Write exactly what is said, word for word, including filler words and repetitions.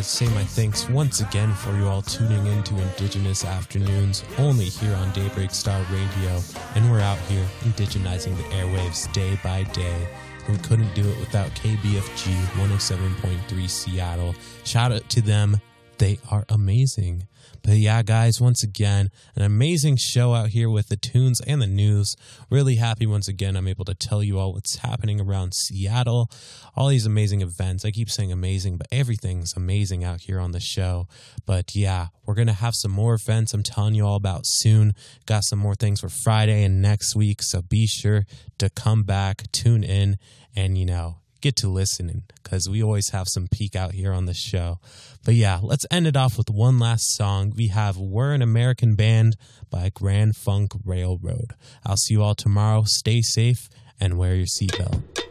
say my thanks once again for you all tuning in to Indigenous Afternoons, only here on Daybreak Star Radio. And we're out here indigenizing the airwaves day by day. We couldn't do it without K B F G one oh seven point three Seattle. Shout out to them. They are amazing. But yeah, guys, once again, an amazing show out here with the tunes and the news. Really happy once again I'm able to tell you all what's happening around Seattle. All these amazing events. I keep saying amazing, but everything's amazing out here on the show. But yeah, we're going to have some more events I'm telling you all about soon. Got some more things for Friday and next week, so be sure to come back, tune in, and, you know, get to listening, because we always have some peak out here on the show. But yeah, let's end it off with one last song. We have We're an American Band by Grand Funk Railroad. I'll see you all tomorrow. Stay safe and wear your seatbelt.